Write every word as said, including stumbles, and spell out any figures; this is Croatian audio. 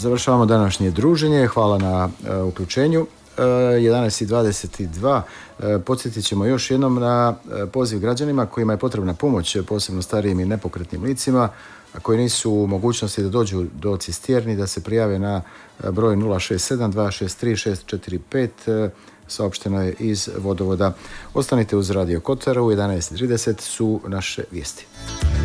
završavamo današnje druženje. Hvala na uh, uključenju. Uh, jedanaest i dvadeset dva. Uh, podsjetit ćemo još jednom na uh, poziv građanima kojima je potrebna pomoć, posebno starijim i nepokretnim licima, a koji nisu u mogućnosti da dođu do cisterni, da se prijave na uh, broj nula šest sedam dva šest tri šest četiri pet. Uh, saopšteno je iz vodovoda. Ostanite uz Radio Kotar, u jedanaest i trideset su naše vijesti.